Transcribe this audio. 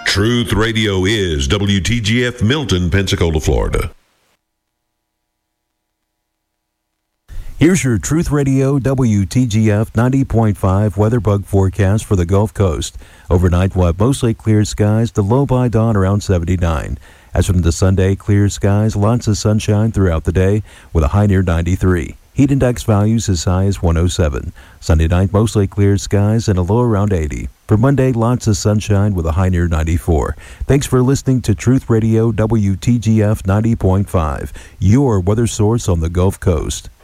Truth Radio is WTGF Milton, Pensacola, Florida. Here's your Truth Radio WTGF 90.5 weather bug forecast for the Gulf Coast. Overnight, we'll have mostly clear skies, the low by dawn around 79. As from the Sunday, clear skies, lots of sunshine throughout the day with a high near 93. Heat index values as high as 107. Sunday night, mostly clear skies and a low around 80. For Monday, lots of sunshine with a high near 94. Thanks for listening to Truth Radio WTGF 90.5, your weather source on the Gulf Coast.